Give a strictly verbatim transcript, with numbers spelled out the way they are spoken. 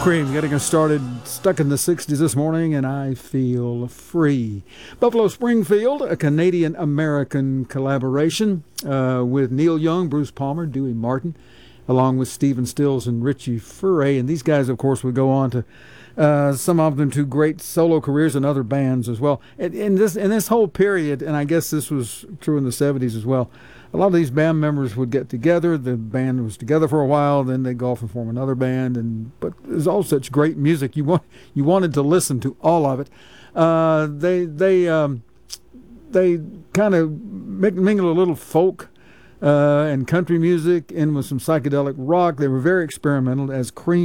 Cream getting us started, stuck in the sixties this morning, and I feel free. Buffalo Springfield, a Canadian-American collaboration uh, with Neil Young, Bruce Palmer, Dewey Martin, along with Stephen Stills and Richie Furay. And these guys, of course, would go on to, uh, some of them to great solo careers in other bands as well. And in this, in this whole period, and I guess this was true in the seventies as well, a lot of these band members would get together. The band was together for a while, then they'd go off and form another band. And but it was all such great music. You want you wanted to listen to all of it. Uh, they they um, they kind of mingle a little folk uh, and country music in with some psychedelic rock. They were very experimental, as Cream